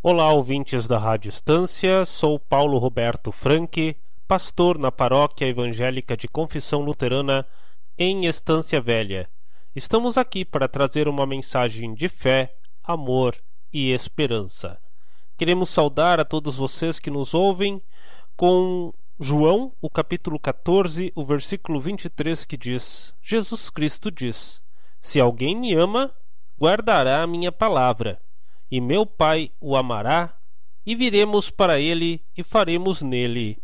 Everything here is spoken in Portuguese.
Olá, ouvintes da Rádio Estância, sou Paulo Roberto Franque, pastor na Paróquia Evangélica de Confissão Luterana em Estância Velha. Estamos aqui para trazer uma mensagem de fé, amor e esperança. Queremos saudar a todos vocês que nos ouvem com João, o capítulo 14, o versículo 23, que diz: Jesus Cristo diz: Se alguém me ama, guardará a minha palavra, e meu Pai o amará, e viremos para ele e faremos nele